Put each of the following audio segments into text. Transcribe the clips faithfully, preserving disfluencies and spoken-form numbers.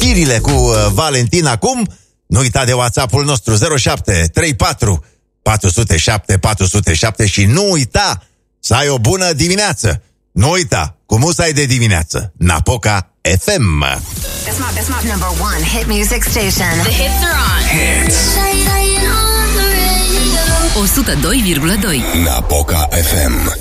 știrile cu uh, Valentin acum. Nu uita de WhatsApp-ul nostru zero șapte trei patru patru zero șapte patru zero șapte și nu uita să ai o bună dimineață. Nu uita, cu musai de dimineață, Napoca F M. That's my, that's my number one hit music station. The hits are on. Hits. o sută doi virgulă doi. Napoca F M.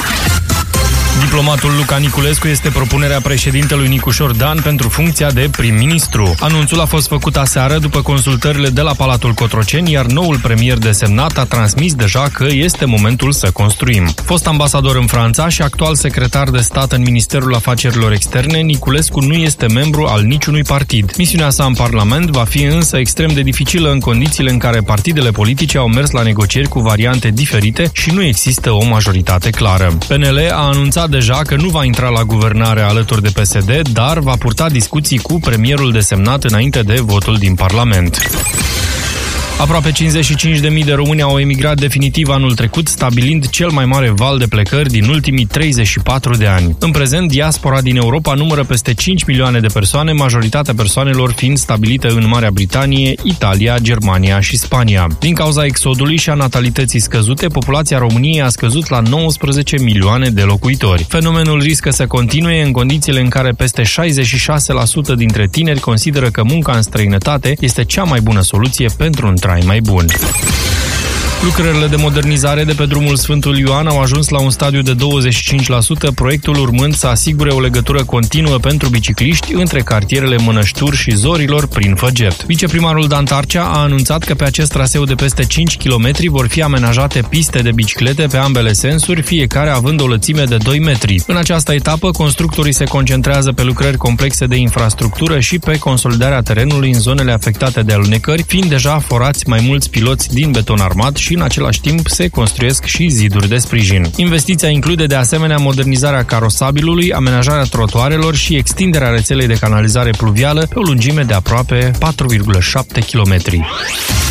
Diplomatul Luca Niculescu este propunerea președintelui Nicușor Dan pentru funcția de prim-ministru. Anunțul a fost făcut aseară după consultările de la Palatul Cotroceni, iar noul premier desemnat a transmis deja că este momentul să construim. Fost ambasador în Franța și actual secretar de stat în Ministerul Afacerilor Externe, Niculescu nu este membru al niciunui partid. Misiunea sa în Parlament va fi însă extrem de dificilă în condițiile în care partidele politice au mers la negocieri cu variante diferite și nu există o majoritate clară. P N L a anunțat deja că nu va intra la guvernare alături de P S D, dar va purta discuții cu premierul desemnat înainte de votul din Parlament. Aproape cincizeci și cinci de mii de români au emigrat definitiv anul trecut, stabilind cel mai mare val de plecări din ultimii treizeci și patru de ani. În prezent, diaspora din Europa numără peste cinci milioane de persoane, majoritatea persoanelor fiind stabilite în Marea Britanie, Italia, Germania și Spania. Din cauza exodului și a natalității scăzute, populația României a scăzut la nouăsprezece milioane de locuitori. Fenomenul riscă să continue în condițiile în care peste șaizeci și șase la sută dintre tineri consideră că munca în străinătate este cea mai bună soluție pentru un trai mai bun. Lucrările de modernizare de pe drumul Sfântul Ioan au ajuns la un stadiu de douăzeci și cinci la sută, proiectul urmând să asigure o legătură continuă pentru bicicliști între cartierele Mănășturi și Zorilor prin Făget. Viceprimarul Dan Tarcea a anunțat că pe acest traseu de peste cinci kilometri vor fi amenajate piste de biciclete pe ambele sensuri, fiecare având o lățime de doi metri. În această etapă, constructorii se concentrează pe lucrări complexe de infrastructură și pe consolidarea terenului în zonele afectate de alunecări, fiind deja forați mai mulți piloți din beton armat și în același timp se construiesc și ziduri de sprijin. Investiția include de asemenea modernizarea carosabilului, amenajarea trotuarelor și extinderea rețelei de canalizare pluvială pe o lungime de aproape patru virgulă șapte kilometri.